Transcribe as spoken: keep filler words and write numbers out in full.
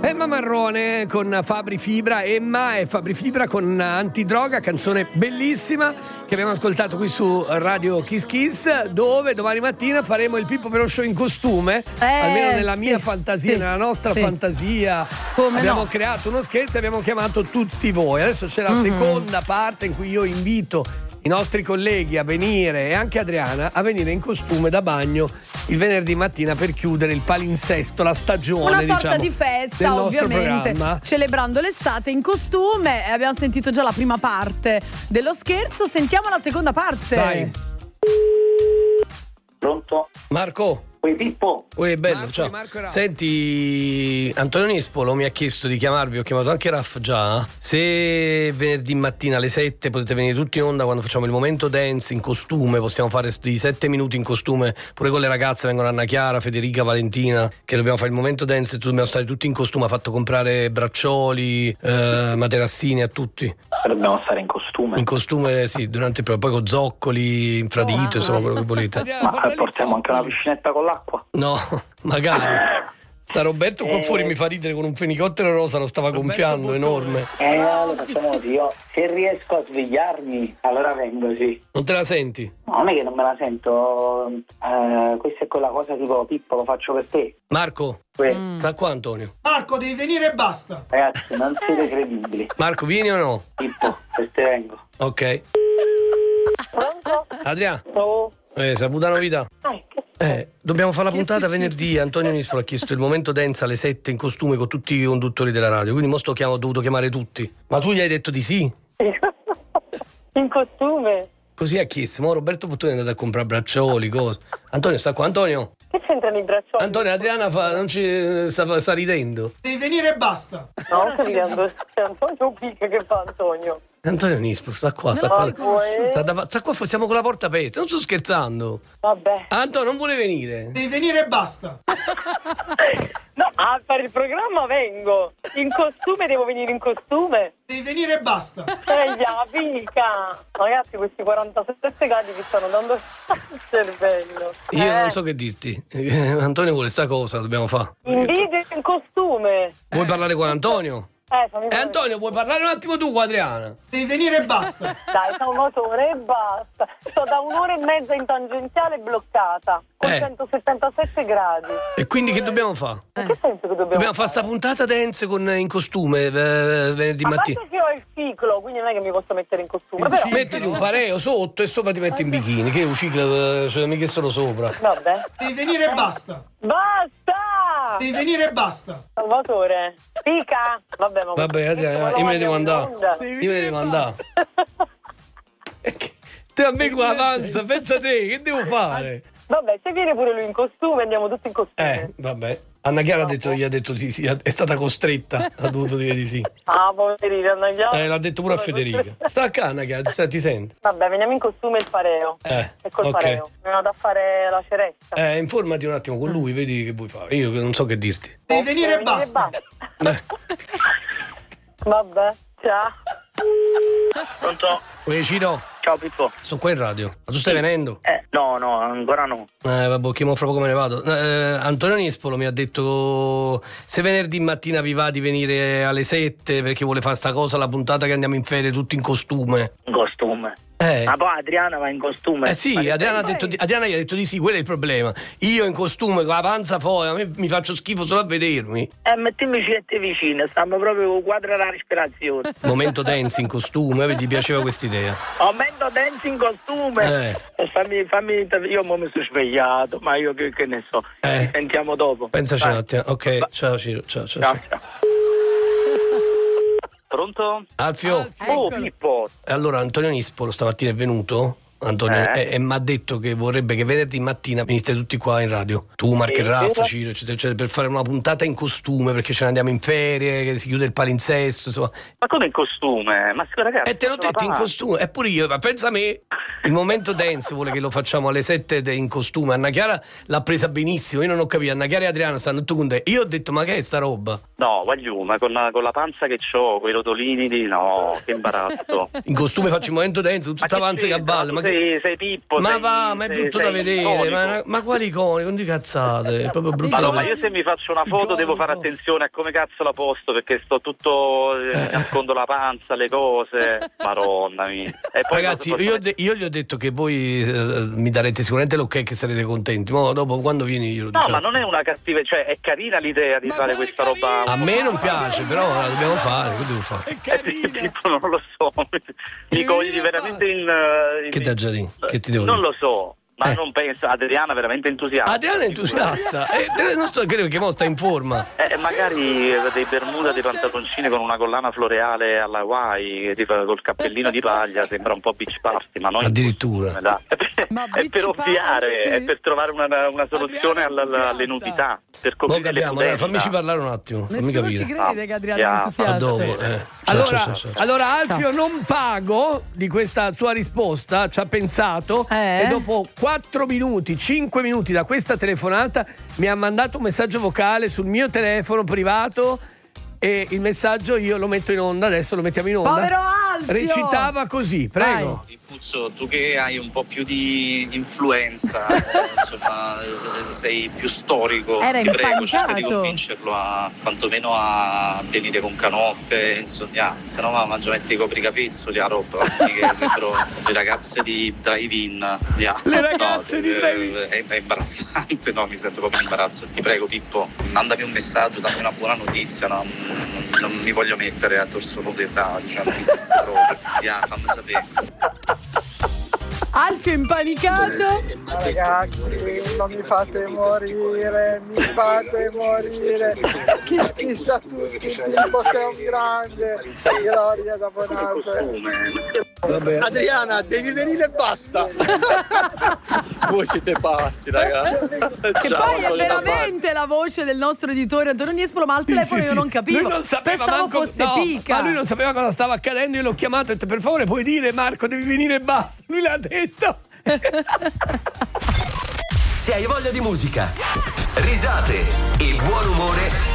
Emma Marrone con Fabri Fibra, Emma e Fabri Fibra con Antidroga, canzone bellissima che abbiamo ascoltato qui su Radio Kiss Kiss, dove domani mattina faremo il Pippo Però Show in costume, eh, almeno nella sì, mia fantasia, sì, nella nostra sì. fantasia. Come abbiamo no? creato uno scherzo e abbiamo chiamato tutti voi. Adesso c'è la mm-hmm. seconda parte in cui io invito i nostri colleghi a venire, e anche Adriana, a venire in costume da bagno il venerdì mattina per chiudere il palinsesto, la stagione, una sorta diciamo, di festa, del nostro ovviamente, programma, celebrando l'estate in costume. E abbiamo sentito già la prima parte dello scherzo, sentiamo la seconda parte. Dai. Pronto? Marco. Oi Pippo. Oi, bello, Marco, ciao. Marco Senti, Antonio Nispolo mi ha chiesto di chiamarvi, ho chiamato anche Raff già. Se venerdì mattina alle sette potete venire tutti in onda quando facciamo il momento dance in costume, possiamo fare di sette minuti in costume, pure con le ragazze vengono Anna Chiara, Federica, Valentina, che dobbiamo fare il momento dance e dobbiamo stare tutti in costume. Ha fatto comprare braccioli, eh, materassini a tutti. Dobbiamo stare in costume. In costume, sì, durante poi con zoccoli, infradito, insomma, quello che volete. Ma portiamo anche una piscinetta con l'acqua? No, magari. Sta Roberto qua eh... fuori mi fa ridere con un fenicottero rosa, lo stava Roberto gonfiando, Bottone. Enorme. Eh, lo facciamo così, io se riesco a svegliarmi, allora vengo, sì. Non te la senti? No, non è che non me la sento, eh, questa è quella cosa tipo Pippo, lo faccio per te. Marco, mm. sta qua Antonio. Marco, devi venire e basta. Ragazzi, non siete credibili. Marco, vieni o no? Pippo, per te vengo. Ok. Pronto? Adriano? Oh. Eh, saputa novità? Eh, che... eh, dobbiamo fare la puntata venerdì. Antonio Nispolo ha chiesto il momento dance alle sette in costume con tutti i conduttori della radio. Quindi mo sto chiamo, ho dovuto chiamare tutti. Ma tu gli hai detto di sì? In costume? Così ha chiesto. Ma Roberto Bottone è andato a comprare braccioli, cose. Antonio sta qua. Antonio? Che c'entrano i braccioli? Antonio, Adriana fa, non ci sta, sta ridendo. Devi venire e basta. No, sto ridendo. Antonio Picca, che fa Antonio? Antonio Nispolo sta qua, sta no, qua. Sta, da, sta qua, stiamo con la porta aperta. Non sto scherzando. Vabbè. Antonio non vuole venire. Devi venire e basta. No, a fare il programma vengo. In costume devo venire in costume. Devi venire e basta. Eia, pica. Ragazzi, questi quarantasette gradi vi stanno dando il cervello. Io eh. non so che dirti. Eh, Antonio vuole sta cosa, dobbiamo fare. In video in costume. Vuoi parlare con Antonio? Eh, fammi eh Antonio, vuoi parlare un attimo tu con Adriana? Devi venire e basta. Dai, sono un motore e basta. Sto da un'ora e mezza in tangenziale bloccata con eh. centosettantasette gradi. E quindi che dobbiamo fare? In che senso che dobbiamo Dobbiamo fare fare sta puntata dance con, in costume eh, venerdì Ma mattina. Ma che ho il ciclo, quindi non è che mi posso mettere in costume. Però... Mettiti un pareo sotto e sopra ti metti in bikini. Che è un ciclo, cioè, mica solo sopra. Vabbè. Devi venire e basta. Basta! Devi venire e basta. Salvatore, pica. Vabbè, ma Vabbè, Adriana, io me ne devo andare. Io me ne devo andare. Te a me qua avanza, pensa te, che devo fare? Vabbè, se viene pure lui in costume, andiamo tutti in costume. Eh, vabbè. Anna Chiara ha detto, gli ha detto di sì, è stata costretta, ha dovuto dire di sì. Ah, poverina, Anna Chiara. Eh, l'ha detto pure a Federica. Sta a Anna Chiara, ti, ti senti? Vabbè, veniamo in costume il pareo. Eh, e col okay. pareo. Mi vado a fare la ceretta. Eh, informati un attimo con lui, vedi che vuoi fare. Io non so che dirti. Devi venire e basta. Eh. Vabbè, ciao. Pronto? Uè, Ciro. Ciao Pippo. Sono qua in radio. Ma tu stai venendo? Eh, no, no, ancora no. Eh, vabbè, che mo fra poco me ne vado. Eh, Antonio Nispolo mi ha detto se venerdì mattina vi va di venire alle sette perché vuole fare sta cosa, la puntata che andiamo in ferie tutti in costume. In costume? Eh. Ma poi Adriana va in costume. Eh sì, Adriana, ha detto di, Adriana gli ha detto di sì, quello è il problema. Io in costume con la panza fuori, a me mi faccio schifo solo a vedermi. Eh, mettimi te vicino, stiamo proprio con quadra la respirazione. Momento dance in costume, vedi, ti piaceva quest'idea? Momento dance in costume. Eh. Fammi, fammi, io mo mi sono svegliato, ma io che, che ne so. Eh. Ci sentiamo dopo. Pensaci un attimo. Ok, Va. ciao Ciro, ciao, ciao. ciao. ciao. Pronto? Alfio. Oh, Pippo. Allora, Antonio Nispolo stamattina è venuto, Antonio, eh. e, e mi ha detto che vorrebbe che venerdì mattina veniste tutti qua in radio. Tu, Marco e Raffa, Ciro, eccetera, eccetera, per fare una puntata in costume, perché ce ne andiamo in ferie, che si chiude il palinsesto, insomma. Ma come in costume? Ma ragazzi, e te l'ho detto in costume, eppure io, ma pensa a me, il momento dance vuole che lo facciamo alle sette in costume. Anna Chiara l'ha presa benissimo, io non ho capito, Anna Chiara e Adriana stanno tutto con te. Io ho detto, ma che è sta roba? No, voglio, ma con la, con la panza che c'ho, quei rotolini di no, che imbarazzo. In costume faccio il momento dance, tutta panza che a balle, ma che sei, sei Pippo. Ma sei, va, ma è sei, brutto sei da vedere. Ma, ma quali iconi? Non di cazzate. È proprio brutto ma da no, ma vedere. io se mi faccio una foto devo fare attenzione a come cazzo la posto, perché sto tutto eh, nascondo la panza, le cose. Maronna mia. E poi Ragazzi, posso- io, de- io gli ho detto che voi eh, mi darete sicuramente l'ok, che sarete contenti. Ma dopo, quando vieni io lo No, diciamo. ma non è una cattiva, cioè è carina l'idea di Ma fare quale questa roba. A me non piace, però la dobbiamo fare. Che devo fare? È Eh, sì, carina. tipo, non lo so, mi cogli veramente in. eh, Che in- da Gianni? Che ti devo Non dire? lo so, ma Eh. non penso. Adriana veramente entusiasta. Adriana è entusiasta. Eh, te- non so, credo che mo sta in forma. Eh, magari dei bermuda, dei pantaloncini con una collana floreale alla Hawaii, tipo col cappellino di paglia, sembra un po' beach party, ma noi Addirittura. da- è per, Ma è per beach ovviare, party? è per trovare una, una soluzione alla, alla- alle nudità, per Mo coprire le capiamo, dai, pudenda. fammici parlare un attimo. Fammi Nessuno capire. ci crede che Adriano è Ah, entusiasta. A dopo, eh. Ciao, Allora, ciao, ciao, ciao. allora Alfio non pago di questa sua risposta, ci ha pensato Eh? e dopo quattro minuti, cinque minuti da questa telefonata mi ha mandato un messaggio vocale sul mio telefono privato e il messaggio io lo metto in onda, adesso lo mettiamo in onda. Povero Alfio! Recitava così, prego. Puzzo, tu che hai un po' più di influenza, eh, insomma, sei più storico, Era ti prego, cerca di impanicato. convincerlo a quantomeno a venire con canotte, insomma, se no ma mangia metti i copricapezzoli a roba, che sembro le ragazze di drive-in. Yeah. Le ragazze No, di eh, drive-in. È, è imbarazzante, no, mi sento proprio in imbarazzo. Ti prego Pippo, mandami un messaggio, dammi una buona notizia, no? non, non mi voglio mettere a torso nudo in radio, cioè non esiste roba. Yeah, fammi sapere. Alfio impanicato. Ragazzi, non mi fate morire, mi fate morire. Chi schissa tutti, Pippo sei un grande. Gloria da Bonaldo. Adriana, devi venire e basta. Voi siete pazzi, ragazzi. Che Ciao, poi è Antonio da veramente la voce del nostro editore Antonio Niespolo, ma al telefono Sì, io sì. non capivo. Lui non sapeva Pensavo manco, fosse no, Pica. ma lui non sapeva cosa stava accadendo. Io l'ho chiamato e ho detto per favore puoi dire Marco devi venire e basta. Lui l'ha detto. Se hai voglia di musica, risate e buon umore,